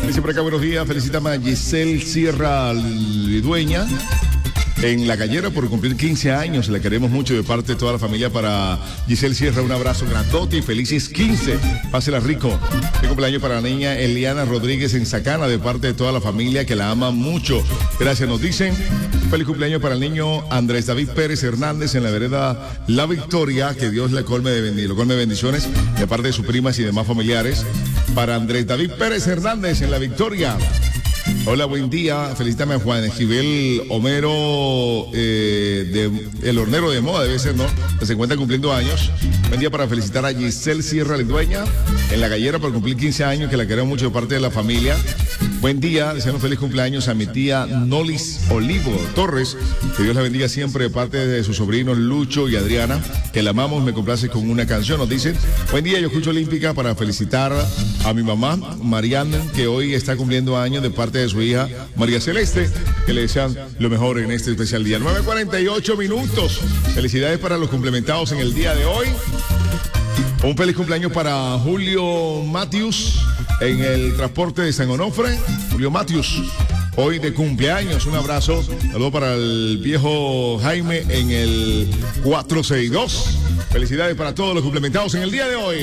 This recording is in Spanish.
Dice por acá, buenos días, felicítame a Giselle Sierra Lidueña en La Gallera por cumplir 15 años. Le queremos mucho de parte de toda la familia. Para Giselle Sierra, un abrazo grandote y felices 15. Pásela rico. De cumpleaños para la niña Eliana Rodríguez en Sacana, de parte de toda la familia que la ama mucho. Gracias, nos dicen. Feliz cumpleaños para el niño Andrés David Pérez Hernández en la vereda La Victoria. Que Dios le colme de bendiciones de parte de sus primas y demás familiares. Para Andrés David Pérez Hernández en La Victoria. Hola, buen día. Felicítame a Juan Esquivel Homero, el hornero de moda, debe ser, ¿no? Que se encuentra cumpliendo años. Buen día para felicitar a Giselle Sierra Lidueña en La Gallera por cumplir 15 años, que la queremos mucho de parte de la familia. Buen día, deseando feliz cumpleaños a mi tía Nolis Olivo Torres. Que Dios la bendiga siempre de parte de sus sobrinos Lucho y Adriana, que la amamos. Me complace con una canción, nos dicen. Buen día, yo escucho Olímpica para felicitar a mi mamá, Mariana, que hoy está cumpliendo años, de parte de su hija María Celeste, que le desean lo mejor en este especial día. 9:48 minutos. Felicidades para los complementados en el día de hoy. Un feliz cumpleaños para Julio Matius en el transporte de San Onofre. Julio Matius, hoy de cumpleaños. Un abrazo. Saludo para el viejo Jaime en el 462. Felicidades para todos los complementados en el día de hoy.